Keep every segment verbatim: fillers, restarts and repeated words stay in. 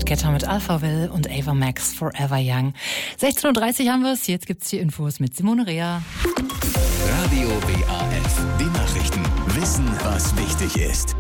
David Guetta mit Alphaville und Ava Max Forever Young. sechzehn Uhr dreißig haben wir es, jetzt gibt's die Infos mit Simone Rea. Radio W A F, die Nachrichten. Wissen, was wichtig ist.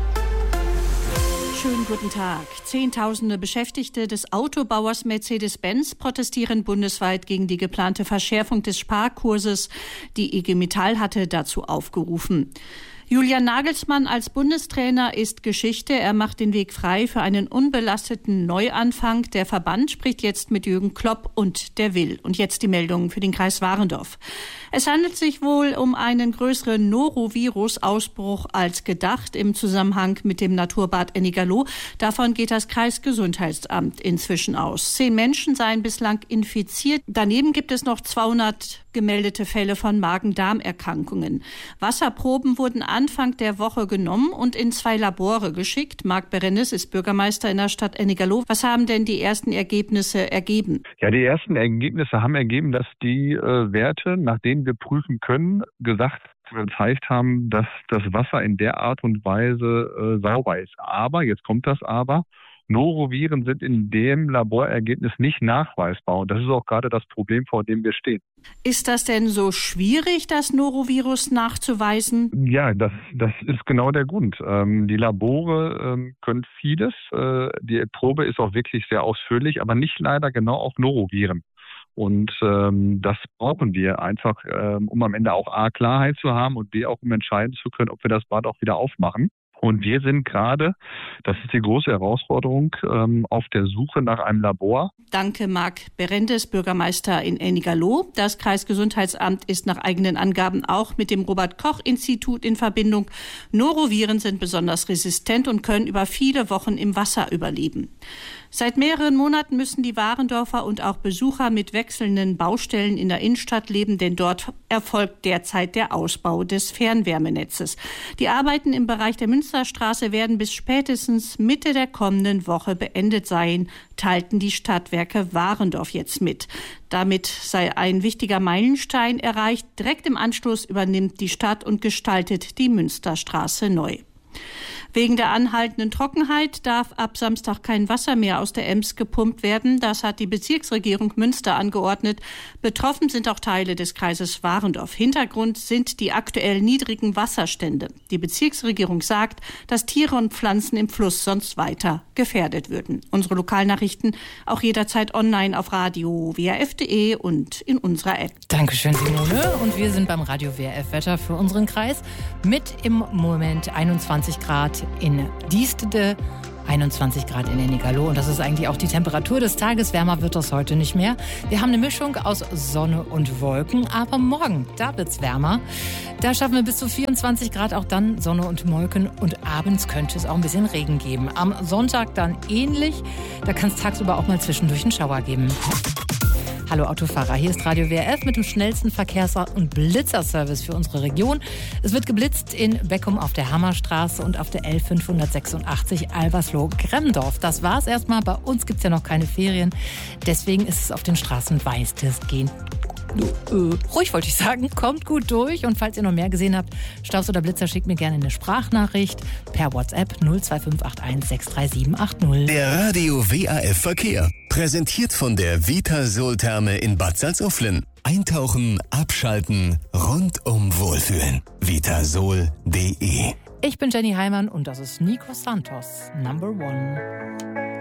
Schönen guten Tag. Zehntausende Beschäftigte des Autobauers Mercedes-Benz protestieren bundesweit gegen die geplante Verschärfung des Sparkurses. Die I G Metall hatte dazu aufgerufen. Julian Nagelsmann als Bundestrainer ist Geschichte. Er macht den Weg frei für einen unbelasteten Neuanfang. Der Verband spricht jetzt mit Jürgen Klopp und der will. Und jetzt die Meldungen für den Kreis Warendorf. Es handelt sich wohl um einen größeren Norovirus-Ausbruch als gedacht im Zusammenhang mit dem Naturbad Ennigerloh. Davon geht das Kreisgesundheitsamt inzwischen aus. Zehn Menschen seien bislang infiziert. Daneben gibt es noch zweihundert gemeldete Fälle von Magen-Darm-Erkrankungen. Wasserproben wurden Anfang der Woche genommen und in zwei Labore geschickt. Marc Berendes ist Bürgermeister in der Stadt Ennigerloh. Was haben denn die ersten Ergebnisse ergeben? Ja, die ersten Ergebnisse haben ergeben, dass die äh, Werte, nach denen wir prüfen können, gesagt gezeigt haben, dass das Wasser in der Art und Weise äh, sauber ist. Aber, jetzt kommt das Aber, Noroviren sind in dem Laborergebnis nicht nachweisbar. Und das ist auch gerade das Problem, vor dem wir stehen. Ist das denn so schwierig, das Norovirus nachzuweisen? Ja, das, das ist genau der Grund. Ähm, die Labore ähm, können vieles. Äh, die Probe ist auch wirklich sehr ausführlich, aber nicht leider genau auf Noroviren. Und ähm, das brauchen wir einfach, ähm, um am Ende auch A, Klarheit zu haben und B, auch um entscheiden zu können, ob wir das Bad auch wieder aufmachen. Und wir sind gerade, das ist die große Herausforderung, ähm, auf der Suche nach einem Labor. Danke, Marc Berendes, Bürgermeister in Ennigerloh. Das Kreisgesundheitsamt ist nach eigenen Angaben auch mit dem Robert-Koch-Institut in Verbindung. Noroviren sind besonders resistent und können über viele Wochen im Wasser überleben. Seit mehreren Monaten müssen die Warendorfer und auch Besucher mit wechselnden Baustellen in der Innenstadt leben, denn dort erfolgt derzeit der Ausbau des Fernwärmenetzes. Die Arbeiten im Bereich der Münsterstraße werden bis spätestens Mitte der kommenden Woche beendet sein, teilten die Stadtwerke Warendorf jetzt mit. Damit sei ein wichtiger Meilenstein erreicht. Direkt im Anschluss übernimmt die Stadt und gestaltet die Münsterstraße neu. Wegen der anhaltenden Trockenheit darf ab Samstag kein Wasser mehr aus der Ems gepumpt werden. Das hat die Bezirksregierung Münster angeordnet. Betroffen sind auch Teile des Kreises Warendorf. Hintergrund sind die aktuell niedrigen Wasserstände. Die Bezirksregierung sagt, dass Tiere und Pflanzen im Fluss sonst weiter gefährdet würden. Unsere Lokalnachrichten auch jederzeit online auf radio w a f punkt d e und in unserer App. Dankeschön, Simone. Und wir sind beim Radio W A F Wetter für unseren Kreis mit im Moment einundzwanzig Grad in Diestede, einundzwanzig Grad in Ennigerloh. Und das ist eigentlich auch die Temperatur des Tages. Wärmer wird das heute nicht mehr. Wir haben eine Mischung aus Sonne und Wolken. Aber morgen, da wird's wärmer. Da schaffen wir bis zu vierundzwanzig Grad, auch dann Sonne und Wolken. Und abends könnte es auch ein bisschen Regen geben. Am Sonntag dann ähnlich. Da kann es tagsüber auch mal zwischendurch einen Schauer geben. Hallo Autofahrer, hier ist Radio W A F mit dem schnellsten Verkehrs- und Blitzerservice für unsere Region. Es wird geblitzt in Beckum auf der Hammerstraße und auf der L fünfhundertsechsundachtzig Albersloh-Gremmendorf. Das war's erstmal. Bei uns gibt's ja noch keine Ferien. Deswegen ist es auf den Straßen weitestgehend äh, ruhig, wollte ich sagen. Kommt gut durch. Und falls ihr noch mehr gesehen habt, Staus oder Blitzer, schickt mir gerne eine Sprachnachricht per WhatsApp null zwei fünf acht eins sechs drei sieben acht null. Der Radio W A F Verkehr. Präsentiert von der Vitasol-Therme in Bad Salzuflen. Eintauchen, abschalten, rundum wohlfühlen. vitasol punkt d e. Ich bin Jenny Heimann und das ist Nico Santos, Number One.